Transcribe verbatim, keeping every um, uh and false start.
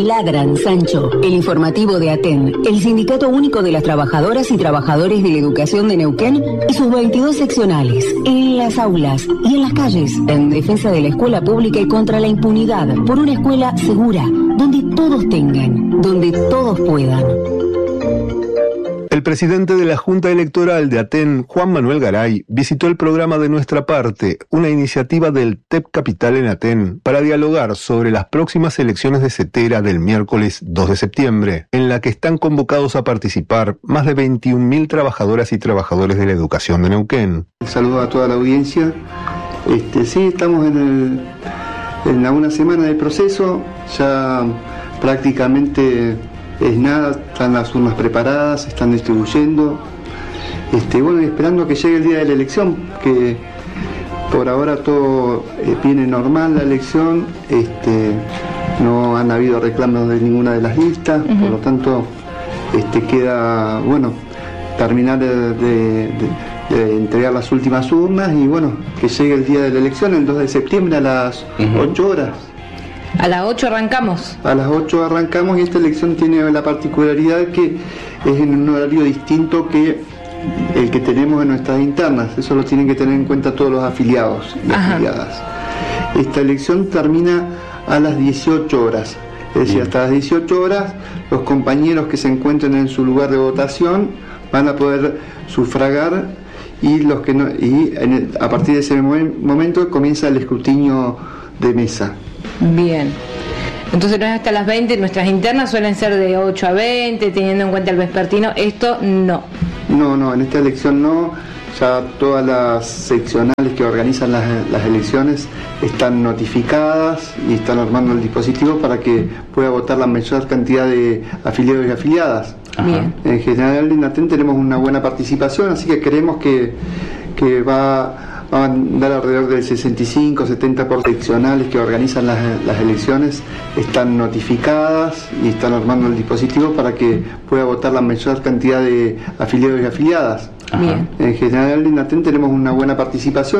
ladran, Sancho. El informativo de ATEN, el Sindicato Único de las Trabajadoras y Trabajadores de la Educación de Neuquén y sus veintidós seccionales, en las aulas y en las calles, en defensa de la escuela pública y contra la impunidad, por una escuela segura, donde todos tengan, donde todos puedan. El presidente de la Junta Electoral de ATEN, Juan Manuel Garay, visitó el programa De Nuestra Parte, una iniciativa del T E P Capital en ATEN, para dialogar sobre las próximas elecciones de CETERA del miércoles dos de septiembre, en la que están convocados a participar más de veintiún mil trabajadoras y trabajadores de la educación de Neuquén. Saludo a toda la audiencia. Este, sí, estamos en, el, en la una semana del proceso, ya prácticamente... es nada, están las urnas preparadas, se están distribuyendo. Este, bueno, esperando que llegue el día de la elección, que por ahora todo eh, viene normal la elección, este, no han habido reclamos de ninguna de las listas, uh-huh. Por lo tanto este, queda, bueno, terminar de, de, de, de entregar las últimas urnas y bueno, que llegue el día de la elección, el dos de septiembre a las uh-huh. ocho horas. A las ocho arrancamos. A las ocho arrancamos y esta elección tiene la particularidad que es en un horario distinto que el que tenemos en nuestras internas. Eso lo tienen que tener en cuenta todos los afiliados y Ajá. afiliadas. Esta elección termina a las dieciocho horas. Es decir, hasta las dieciocho horas los compañeros que se encuentren en su lugar de votación van a poder sufragar y los que no, y en el, a partir de ese momento comienza el escrutinio de mesa. Bien, entonces no es hasta las veinte, nuestras internas suelen ser de ocho a veinte, teniendo en cuenta el vespertino, esto no. No, no, en esta elección no, ya todas las seccionales que organizan las, las elecciones están notificadas y están armando el dispositivo para que pueda votar la mayor cantidad de afiliados y afiliadas. Bien. En general en ATEN tenemos una buena participación, así que creemos que, que va... van a dar alrededor del sesenta y cinco a setenta por ciento seccionales que organizan las, las elecciones, están notificadas y están armando el dispositivo para que pueda votar la mayor cantidad de afiliados y afiliadas. Bien. En general en ATEN tenemos una buena participación.